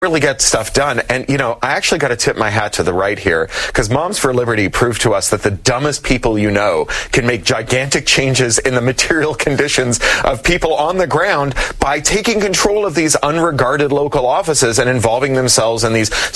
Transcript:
really get stuff done. And, you know, I actually got to tip my hat to the right here, because Moms for Liberty proved to us that the dumbest people you know can make gigantic changes in the material conditions of people on the ground by taking control of these unregarded local offices and involving themselves in these